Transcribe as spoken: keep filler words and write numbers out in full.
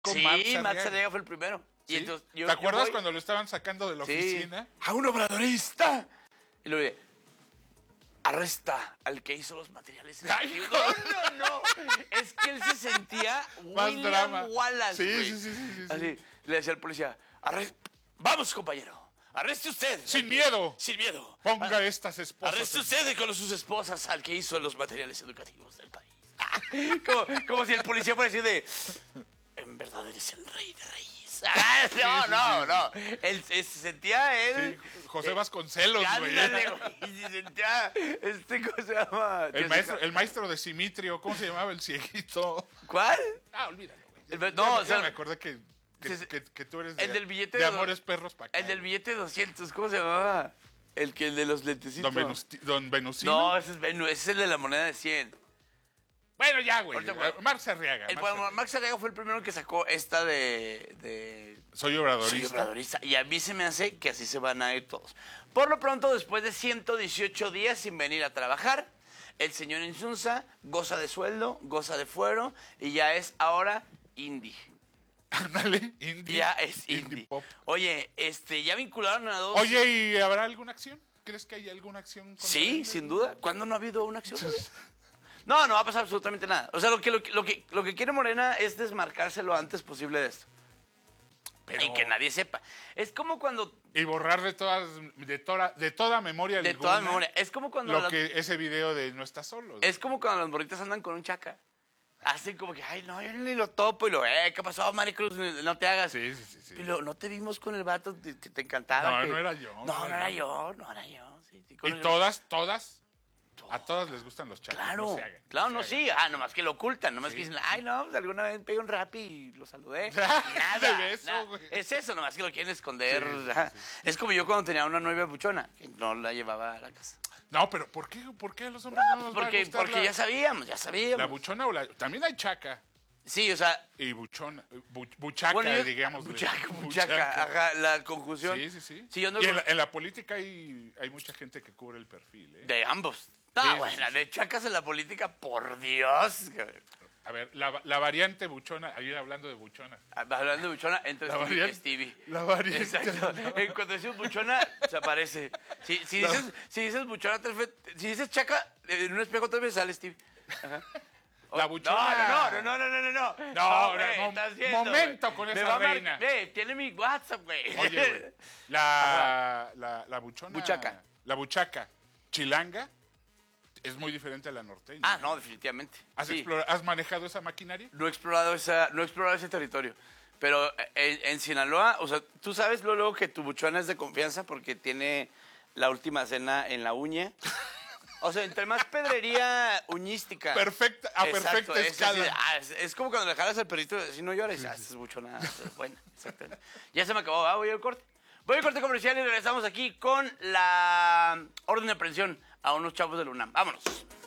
con Sí, Max Max Arriaga. Arriaga fue el primero. ¿Sí? Y entonces, yo, ¿Te yo acuerdas voy- cuando lo estaban sacando de la Sí. oficina? A un obradorista. Y luego dije, arresta al que hizo los materiales. Ay, no, no, no. Es que él se sentía Más William drama. Wallace, Sí, güey. sí, sí, sí, sí, sí. Así, le decía al policía, "Arre- vamos, compañero. Arreste usted. Sin al que- miedo. Sin miedo. Ponga Ar- estas esposas. Arreste en- usted con sus esposas al que hizo los materiales educativos del país. como, como si el policía fuera a decir de, en verdad eres el rey de reyes. Ah, no, sí, no, sí. no. Él se se sentía él. Sí, José Vasconcelos, güey. Ándale, güey. Y se sentía, este, ¿cómo se llama? El maestro, el maestro de Simitrio, ¿cómo se llamaba el cieguito? ¿Cuál? Ah, olvídalo, güey. El- Ya- no, ya- o sea, ya me acordé que, que, sí, que- que tú eres el de, del billete de de do- Amores Perros para acá. El del billete de doscientos, ¿cómo se llamaba? El que el de los lentecitos. Don, Venus- Don Venusino. No, ese es Venu, ese es el de la moneda de cien. Bueno, ya, güey. Ahorita, güey. Marx Arriaga. El, Marx bueno, Arriaga. Max Arriaga fue el primero que sacó esta de... de Soy Soy obradorista. obradorista. Y a mí se me hace que así se van a ir todos. Por lo pronto, después de ciento dieciocho días sin venir a trabajar, el señor Insunza goza de sueldo, goza de fuero y ya es ahora indie. Ándale, indie. Ya es indie. pop. Oye, este, ya vincularon a dos. Oye, ¿y habrá alguna acción? ¿Crees que hay alguna acción? contra Sí, él? sin duda. ¿Cuándo no ha habido una acción? No, no va a pasar absolutamente nada. O sea, lo que, lo que, lo que, lo que quiere Morena es desmarcarse lo antes posible de esto. Pero- Y que nadie sepa. Es como cuando... Y borrar de todas, de toda, de toda memoria De alguna toda memoria. Es como cuando... lo las- que ese video de No estás solo. Es como cuando las morritas andan con un chaca. Hacen como que, ay, no, yo ni lo topo. Y lo, eh, ¿qué pasó, Maricruz? No te hagas. Sí, sí, sí. sí. Y lo, no te vimos con el vato que te, te encantaba. No, que- no era yo, No, no no era era yo. yo, no era yo. Sí, sí, con Y el- todas, todas, a todas les gustan los chacos. Claro, no se hagan, claro, se no, hagan. sí. Ah, nomás que lo ocultan. Nomás Sí. que dicen, ay, no, pues alguna vez pegué un rap y lo saludé. De Nada, beso, nada. güey. Es eso, nomás que lo quieren esconder. Sí, sí, Ajá. sí. Es como yo cuando tenía una novia buchona, que no la llevaba a la casa. No, pero ¿por qué, por qué a los hombres no, nos va a Porque, gustar porque la, ya sabíamos, ya la sabíamos. buchona o la... También hay chaca Sí, o sea, y buchona, bu- buchaca, bueno, yo- digamos. buchaca, buchaca, ajá, la conjunción. Sí, sí, sí. Sí, yo ando y en con- la, en la política hay, hay mucha gente que cubre el perfil, ¿eh? De ambos. No, Sí, sí, bueno, sí, la sí. de chacas en la política, por Dios. A ver, la, la variante buchona, ahí hablando de buchona. Hablando de buchona, entra La Stevie. variante- Stevie. la variante. Exacto. En cuanto decimos buchona, se aparece. Si, si, dices, si dices buchona, tres veces- si dices chaca, en un espejo tres veces sale Stevie. Ajá. La buchona. No, no, no, no, no, no, no. No, No, no, güey, mo- estás viendo, momento güey. con Me esa va a mar- reina. Ve, tiene mi WhatsApp, güey. Oye, güey, la, la, la buchona... Buchaca. La buchaca chilanga es muy diferente a la norteña. Ah, no, definitivamente. ¿Has, Sí. explora- ¿Has manejado esa maquinaria? No he explorado esa, no he explorado ese territorio. Pero en, en Sinaloa, o sea, tú sabes luego, luego que tu buchona es de confianza porque tiene la última cena en la uña. O sea, entre más pedrería uñística. Perfecta, a Exacto, perfecta es, escala. así, ah, es, es como cuando le jalas al perrito y si no llores, ah, esa es buchona. Es buena, exactamente. Ya se me acabó, ah, voy al corte. Voy al corte comercial y regresamos aquí con la orden de aprehensión a unos chavos de la UNAM. Vámonos.